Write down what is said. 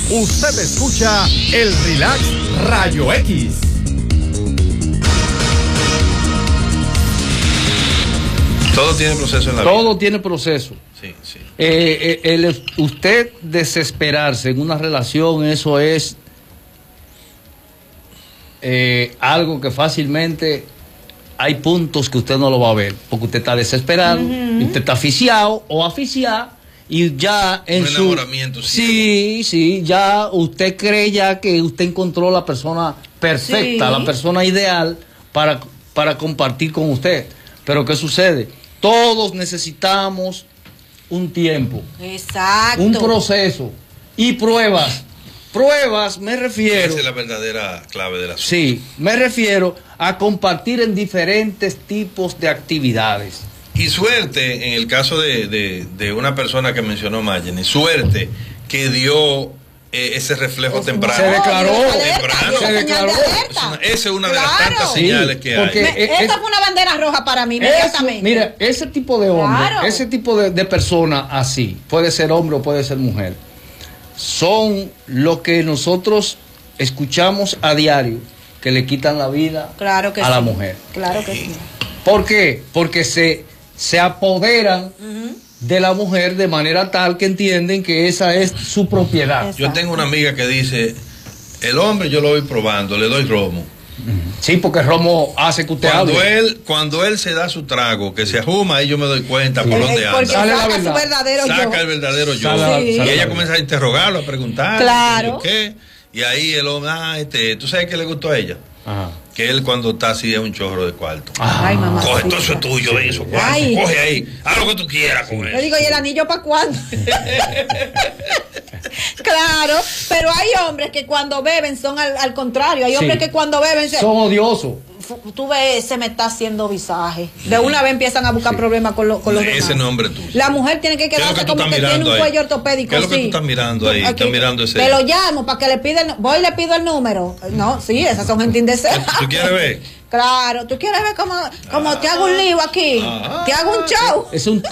Usted escucha el Relax Rayo X. Todo tiene proceso en la vida. Todo tiene proceso. Sí, sí. Usted desesperarse en una relación, eso es algo que fácilmente hay puntos que usted no lo va a ver, porque usted está desesperado, usted está asfixiado o asfixiada, y ya en un enamoramiento. Sí, ya usted cree ya que usted encontró la persona perfecta, la persona ideal para compartir con usted. Pero ¿qué sucede? Todos necesitamos un tiempo. Exacto. Un proceso. Y pruebas. Pruebas, me refiero. Esa es la verdadera clave del asunto. Sí, me refiero a compartir en diferentes tipos de actividades. Y suerte, en el caso de una persona que mencionó Mayeni, suerte que dio ese reflejo temprano. Se declaró. Se declaró. Esa es una de las tantas señales que porque hay. Esa fue una bandera roja para mí, inmediatamente. Mira, ese tipo de hombre, ese tipo de persona así, puede ser hombre o puede ser mujer, son lo que nosotros escuchamos a diario, que le quitan la vida a la mujer. Claro que sí. ¿Por qué? Porque se apoderan de la mujer de manera tal que entienden que esa es su propiedad. Exacto. Yo tengo una amiga que dice, el hombre yo lo voy probando, le doy romo. Sí, porque romo hace que usted hable. Cuando él se da su trago, que se ajuma, ahí yo me doy cuenta por dónde anda. Porque saca su verdadero yo. Saca el verdadero yo. Sí. Y ella comienza a interrogarlo, a preguntarle. Claro. ¿Qué? Y ahí el hombre, ¿tú sabes qué le gustó a ella? Ajá. Que él cuando está así es un chorro de cuarto. Ay, mamá. Coge, todo eso es tuyo, ven esos cuartos. Coge ahí, haz lo que tú quieras con eso. Le digo, ¿y el anillo para cuándo? Claro, pero hay hombres que cuando beben son al contrario. Hay hombres que cuando beben son odiosos. Tú ves, se me está haciendo visaje. De una vez empiezan a buscar problemas con los demás. Ese nombre tuyo. La mujer tiene que quedarse como que tiene un cuello ortopédico. ¿Qué es lo que tú estás mirando ahí? Estás mirando ese. Te lo llamo para que le pida voy y le pido el número. No, sí, esas son gente indeseable. ¿Tú quieres ver? Claro, tú quieres ver cómo te hago un lío aquí. Te hago un show. Es un